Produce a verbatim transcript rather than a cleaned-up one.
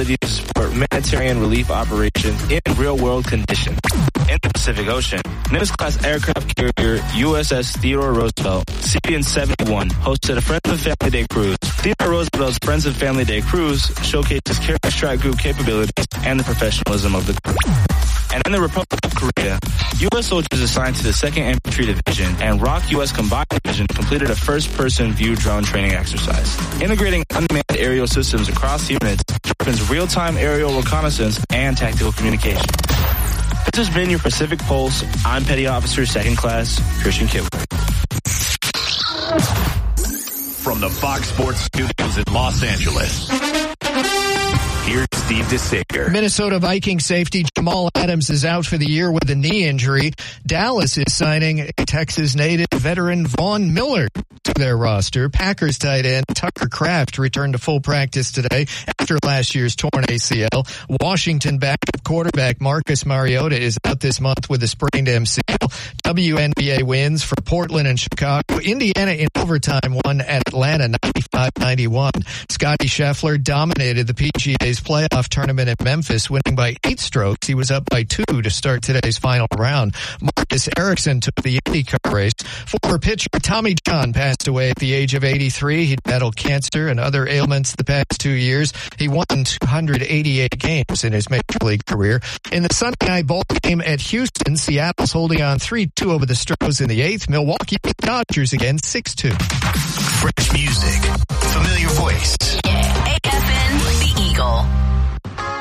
capabilities to support humanitarian relief operations in real-world conditions. In the Pacific Ocean, Nimitz-class aircraft carrier U S S Theodore Roosevelt, C B N seventy-one, hosted a Friends of Family Day cruise. Theodore Roosevelt's Friends of Family Day cruise showcases carrier strike group capabilities and the professionalism of the crew. And in the Republic of Korea, U S soldiers assigned to the second Infantry Division and R O C U S Combined Division completed a first-person view drone training exercise. Integrating unmanned aerial systems across units sharpens real-time aerial reconnaissance and tactical communication. This has been your Pacific Pulse. I'm Petty Officer Second Class Christian Kibler. From the Fox Sports Studios in Los Angeles, here's Steve DeSager. Minnesota Vikings safety Jamal Adams is out for the year with a knee injury. Dallas is signing a Texas native veteran Vaughn Miller to their roster. Packers tight end Tucker Kraft returned to full practice today after last year's torn A C L. Washington backup quarterback Marcus Mariota is out this month with a sprained M C L. W N B A wins for Portland and Chicago. Indiana in overtime won at Atlanta ninety-five ninety-one. Scotty Scheffler dominated the P G A's playoff tournament at Memphis, winning by eight strokes. He was up by two to start today's final round. Marcus Ericsson took the IndyCar race. Former pitcher Tommy John passed away at the age of eighty-three. He battled cancer and other ailments the past two years. He won two hundred eighty-eight games in his major league career. In the Sunday night ball game at Houston, Seattle's holding on three two over the Stros in the eighth. Milwaukee beat the Dodgers again six two. Fresh music, familiar voice.